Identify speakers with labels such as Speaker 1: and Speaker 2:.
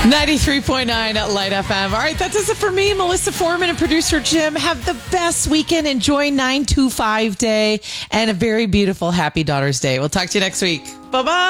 Speaker 1: 93.9 at Light FM. All right, that does it for me, Melissa Foreman and producer Jim. Have the best weekend. Enjoy 925 Day and a very beautiful Happy Daughter's Day. We'll talk to you next week. Bye-bye.